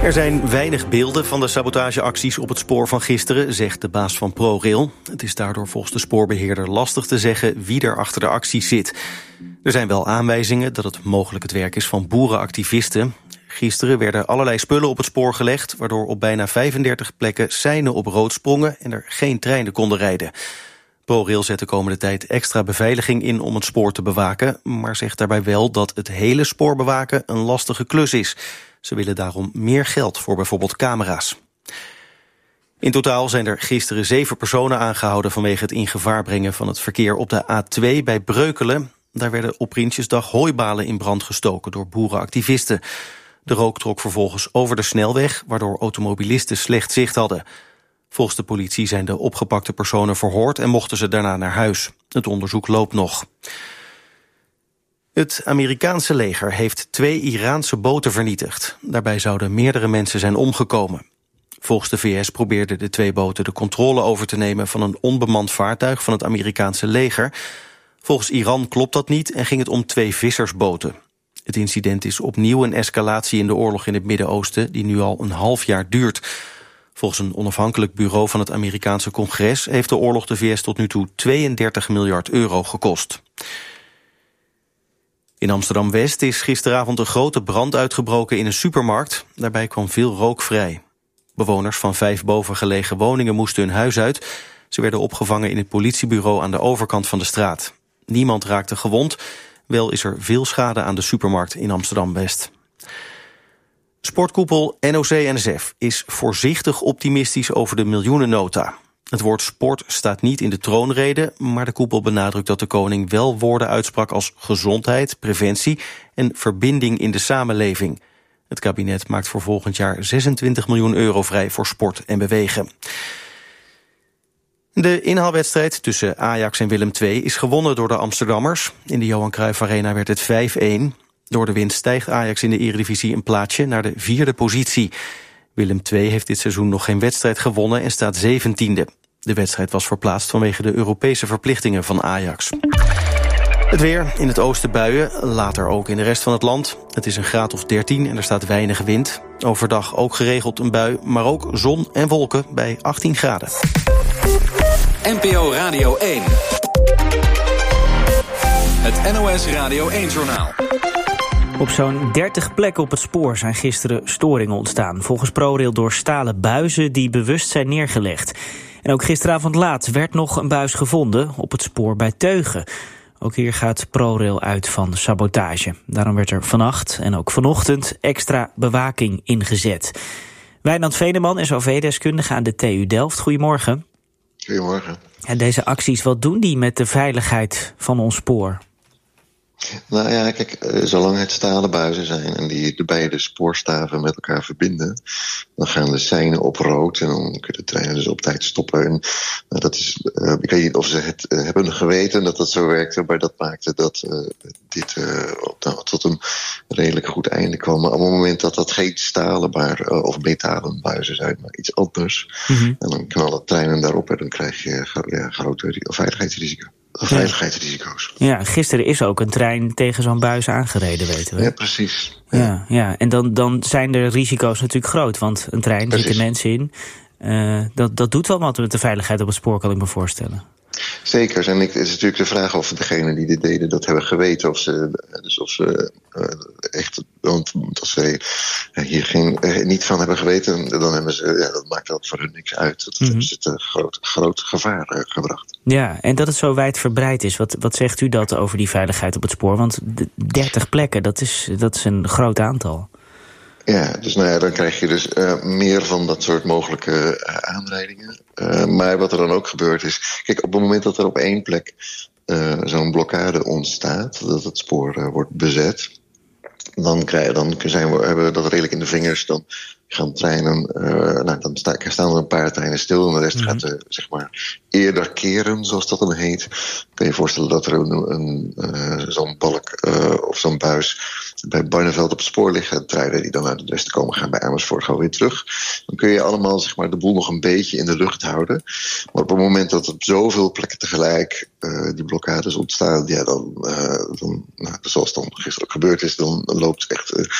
Er zijn weinig beelden van de sabotageacties op het spoor van gisteren, zegt de baas van ProRail. Het is daardoor volgens de spoorbeheerder lastig te zeggen wie er achter de acties zit. Er zijn wel aanwijzingen dat het mogelijk het werk is van boerenactivisten. Gisteren werden allerlei spullen op het spoor gelegd, waardoor op bijna 35 plekken seinen op rood sprongen en er geen treinen konden rijden. ProRail zet de komende tijd extra beveiliging in om het spoor te bewaken, maar zegt daarbij wel dat het hele spoor bewaken een lastige klus is. Ze willen daarom meer geld voor bijvoorbeeld camera's. In totaal zijn er gisteren 7 personen aangehouden vanwege het in gevaar brengen van het verkeer op de A2 bij Breukelen. Daar werden op Prinsjesdag hooibalen in brand gestoken door boerenactivisten. De rook trok vervolgens over de snelweg, waardoor automobilisten slecht zicht hadden. Volgens de politie zijn de opgepakte personen verhoord en mochten ze daarna naar huis. Het onderzoek loopt nog. Het Amerikaanse leger heeft 2 Iraanse boten vernietigd. Daarbij zouden meerdere mensen zijn omgekomen. Volgens de VS probeerden de 2 boten de controle over te nemen van een onbemand vaartuig van het Amerikaanse leger. Volgens Iran klopt dat niet en ging het om 2 vissersboten. Het incident is opnieuw een escalatie in de oorlog in het Midden-Oosten die nu al een half jaar duurt. Volgens een onafhankelijk bureau van het Amerikaanse congres heeft de oorlog de VS tot nu toe 32 miljard euro gekost. In Amsterdam-West is gisteravond een grote brand uitgebroken in een supermarkt. Daarbij kwam veel rook vrij. Bewoners van 5 bovengelegen woningen moesten hun huis uit. Ze werden opgevangen in het politiebureau aan de overkant van de straat. Niemand raakte gewond. Wel is er veel schade aan de supermarkt in Amsterdam-West. Sportkoepel NOC-NSF is voorzichtig optimistisch over de miljoenennota. Het woord sport staat niet in de troonrede, maar de koepel benadrukt dat de koning wel woorden uitsprak als gezondheid, preventie en verbinding in de samenleving. Het kabinet maakt voor volgend jaar 26 miljoen euro vrij voor sport en bewegen. De inhaalwedstrijd tussen Ajax en Willem II is gewonnen door de Amsterdammers. In de Johan Cruijff Arena werd het 5-1. Door de winst stijgt Ajax in de Eredivisie een plaatsje naar de 4e positie. Willem II heeft dit seizoen nog geen wedstrijd gewonnen en staat 17e. De wedstrijd was verplaatst vanwege de Europese verplichtingen van Ajax. Het weer, in het oosten buien, later ook in de rest van het land. Het is een graad of 13 en er staat weinig wind. Overdag ook geregeld een bui, maar ook zon en wolken bij 18 graden. NPO Radio 1. Het NOS Radio 1-journaal. Op zo'n 30 plekken op het spoor zijn gisteren storingen ontstaan. Volgens ProRail door stalen buizen die bewust zijn neergelegd. En ook gisteravond laat werd nog een buis gevonden op het spoor bij Teugen. Ook hier gaat ProRail uit van sabotage. Daarom werd er vannacht en ook vanochtend extra bewaking ingezet. Wijnand Veneman, SOV-deskundige aan de TU Delft. Goedemorgen. Goedemorgen. En deze acties, wat doen die met de veiligheid van ons spoor? Nou ja, kijk, zolang het stalen buizen zijn en die de beide spoorstaven met elkaar verbinden, dan gaan de seinen op rood en dan kunnen de treinen dus op tijd stoppen. En dat is, ik weet niet of ze het hebben geweten dat dat zo werkte, maar dat maakte dat dit tot een redelijk goed einde kwam. Maar op het moment dat dat geen stalen of metalen buizen zijn, maar iets anders, en dan knallen treinen daarop en dan krijg je grote veiligheidsrisico's. Ja, gisteren is ook een trein tegen zo'n buis aangereden, weten we. Ja, precies. Ja. En dan zijn de risico's natuurlijk groot, want een trein, er zitten mensen in. Dat doet wel wat met de veiligheid op het spoor, kan ik me voorstellen. Zeker. En het is natuurlijk de vraag of degenen die dit deden dat hebben geweten. Of ze echt, want als ze hier niet van hebben geweten, dan hebben ze, dat maakt ook voor hun niks uit. Dat hebben ze het groot gevaar gebracht. Ja, en dat het zo wijdverbreid is. Wat zegt u dat over die veiligheid op het spoor? Want 30 plekken, dat is een groot aantal. Ja, dus dan krijg je dus meer van dat soort mogelijke aanrijdingen. Maar wat er dan ook gebeurt is, kijk, op het moment dat er op één plek zo'n blokkade ontstaat, dat het spoor wordt bezet, dan hebben we dat redelijk in de vingers. Dan gaan treinen, dan staan er een paar treinen stil en de rest gaat zeg maar eerder keren, zoals dat dan heet. Kun je je voorstellen dat er zo'n balk of zo'n buis bij Barneveld op het spoor liggen. Treinen die dan uit het westen komen gaan bij Amersfoort gewoon weer terug. Dan kun je allemaal zeg maar de boel nog een beetje in de lucht houden. Maar op het moment dat op zoveel plekken tegelijk die blokkades ontstaan, ja, dan zoals dan gisteren ook gebeurd is, dan loopt echt